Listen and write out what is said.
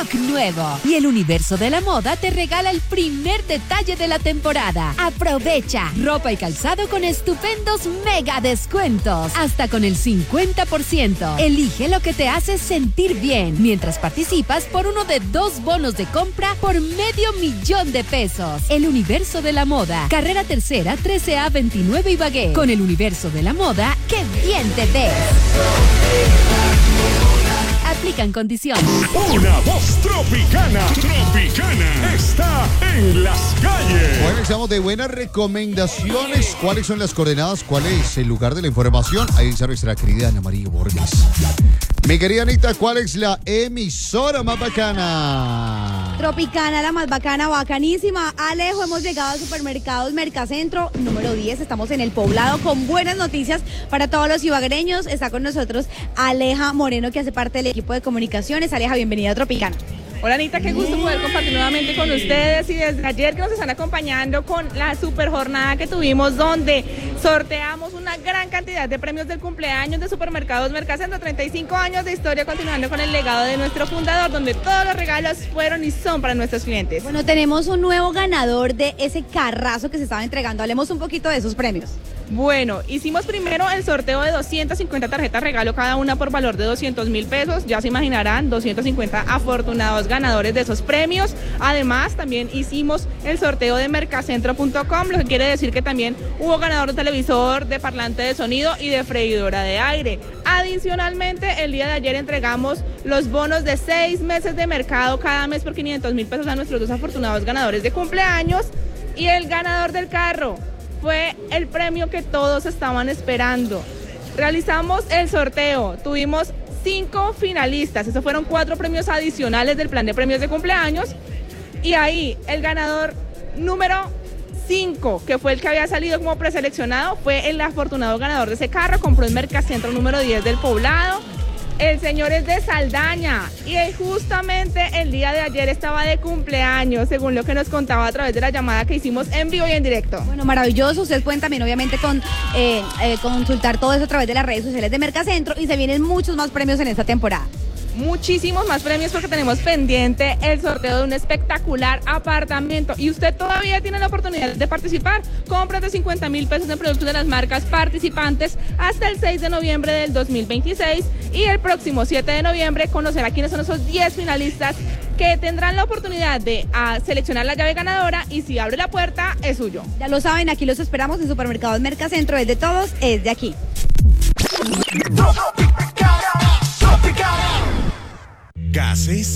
look nuevo. Y el Universo de la Moda te regala el primer detalle de la temporada. Aprovecha ropa y calzado con estupendos mega descuentos. Hasta con el 50%. Elige lo que te hace sentir bien mientras participas por uno de 2 bonos de compra por $500,000 El Universo de la Moda. Carrera Tercera, 13A 29 Ibagué. Con el Universo de la Moda, ¡qué bien te ves! Aplican condiciones. Una voz tropicana. Tropicana está en las calles. Bueno, estamos de buenas recomendaciones. ¿Cuáles son las coordenadas? ¿Cuál es el lugar de la información? Ahí está nuestra querida Ana María Borges. Mi querida Anita, ¿cuál es la emisora más bacana? Tropicana, la más bacana, bacanísima. Alejo, hemos llegado a Supermercados Mercacentro número 10. Estamos en el Poblado con buenas noticias para todos los ibaguereños. Está con nosotros Aleja Moreno, que hace parte del equipo de comunicaciones. Aleja, bienvenida a Tropicana. Hola Anita, qué gusto poder compartir nuevamente con ustedes y desde ayer que nos están acompañando con la super jornada que tuvimos donde sorteamos una gran cantidad de premios del cumpleaños de Supermercados Mercacentro, 35 años de historia continuando con el legado de nuestro fundador, donde todos los regalos fueron y son para nuestros clientes. Bueno, tenemos un nuevo ganador de ese carrazo que se estaba entregando. Hablemos un poquito de esos premios. Bueno, hicimos primero el sorteo de 250 tarjetas regalo, cada una por valor de $200,000. Ya se imaginarán, 250 afortunados ganadores de esos premios. Además, también hicimos el sorteo de mercacentro.com, lo que quiere decir que también hubo ganador de televisor, de parlante de sonido y de freidora de aire. Adicionalmente, el día de ayer entregamos los bonos de 6 meses de mercado cada mes por $500,000 a nuestros 2 afortunados ganadores de cumpleaños. Y el ganador del carro fue el premio que todos estaban esperando. Realizamos el sorteo, tuvimos 5 finalistas, esos fueron 4 premios adicionales del plan de premios de cumpleaños, y ahí el ganador número 5, que fue el que había salido como preseleccionado, fue el afortunado ganador de ese carro, compró en Mercacentro número 10 del Poblado. El señor es de Saldaña y justamente el día de ayer estaba de cumpleaños, según lo que nos contaba a través de la llamada que hicimos en vivo y en directo. Bueno, maravilloso. Ustedes pueden también, obviamente, consultar todo eso a través de las redes sociales de Mercacentro y se vienen muchos más premios en esta temporada. Muchísimos más premios porque tenemos pendiente el sorteo de un espectacular apartamento y usted todavía tiene la oportunidad de participar. Compras de $50,000 en productos de las marcas participantes hasta el 6 de noviembre del 2026 y el próximo 7 de noviembre conocerá quiénes son esos 10 finalistas que tendrán la oportunidad de seleccionar la llave ganadora y si abre la puerta es suyo. Ya lo saben, aquí los esperamos en Supermercados Mercacentro, es de todos, es de aquí. Gases